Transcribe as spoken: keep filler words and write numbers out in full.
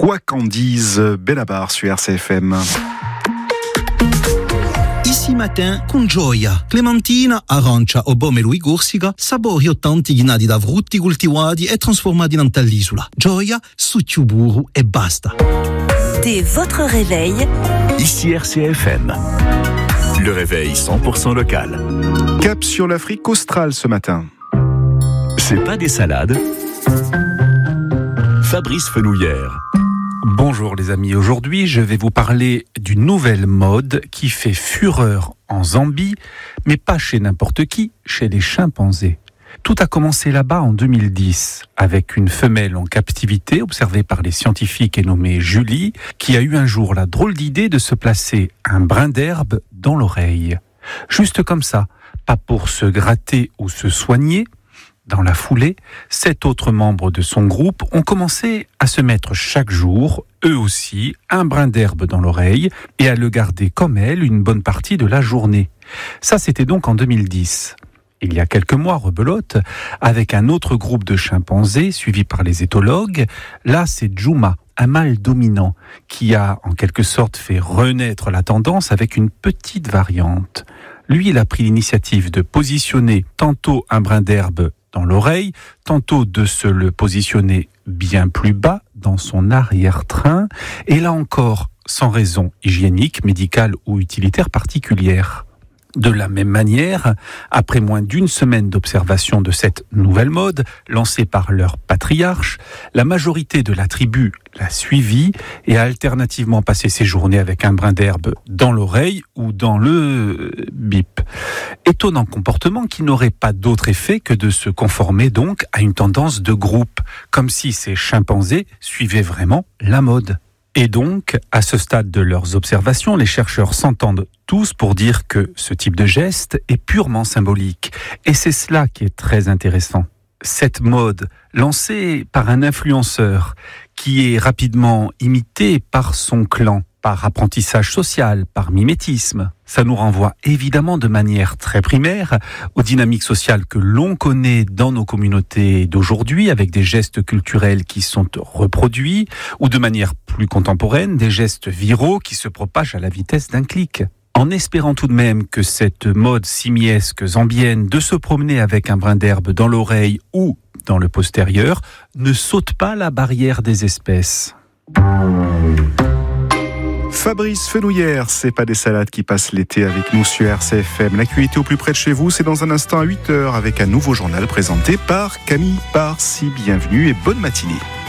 Quoi qu'en dise Benabar sur R C F M. Ici matin con gioia, clementina, arancia o pomelo e corsica, sapori o tanti ghinati da frutti coltivati e trasformati in tall'isola. Gioia, succio burro e basta. Dès votre réveil, ici R C F M. Le réveil cent pour cent local. Cap sur l'Afrique australe ce matin. C'est pas des salades. Fabrice Fenouillère. Bonjour les amis, aujourd'hui je vais vous parler d'une nouvelle mode qui fait fureur en Zambie, mais pas chez n'importe qui, chez les chimpanzés. Tout a commencé là-bas en deux mille dix, avec une femelle en captivité observée par les scientifiques et nommée Julie, qui a eu un jour la drôle d'idée de se placer un brin d'herbe dans l'oreille. Juste comme ça, pas pour se gratter ou se soigner. Dans la foulée, sept autres membres de son groupe ont commencé à se mettre chaque jour, eux aussi, un brin d'herbe dans l'oreille et à le garder comme elle une bonne partie de la journée. Ça, c'était donc en deux mille dix. Il y a quelques mois, rebelote, avec un autre groupe de chimpanzés suivi par les éthologues, là c'est Juma, un mâle dominant, qui a en quelque sorte fait renaître la tendance avec une petite variante. Lui, il a pris l'initiative de positionner tantôt un brin d'herbe dans l'oreille, tantôt de se le positionner bien plus bas dans son arrière-train, et là encore, sans raison hygiénique, médicale ou utilitaire particulière. De la même manière, après moins d'une semaine d'observation de cette nouvelle mode, lancée par leur patriarche, la majorité de la tribu l'a suivie et a alternativement passé ses journées avec un brin d'herbe dans l'oreille ou dans le bip. Étonnant comportement qui n'aurait pas d'autre effet que de se conformer donc à une tendance de groupe, comme si ces chimpanzés suivaient vraiment la mode. Et donc, à ce stade de leurs observations, les chercheurs s'entendent tous pour dire que ce type de geste est purement symbolique. Et c'est cela qui est très intéressant. Cette mode, lancée par un influenceur, qui est rapidement imité par son clan, par apprentissage social, par mimétisme. Ça nous renvoie évidemment de manière très primaire aux dynamiques sociales que l'on connaît dans nos communautés d'aujourd'hui, avec des gestes culturels qui sont reproduits, ou de manière plus contemporaine, des gestes viraux qui se propagent à la vitesse d'un clic. En espérant tout de même que cette mode simiesque zambienne de se promener avec un brin d'herbe dans l'oreille ou dans le postérieur ne saute pas la barrière des espèces. Fabrice Fenouillère, c'est pas des salades qui passent l'été avec nous sur R C F M. L'actualité au plus près de chez vous, c'est dans un instant à huit heures avec un nouveau journal présenté par Camille Parsi. Bienvenue et bonne matinée.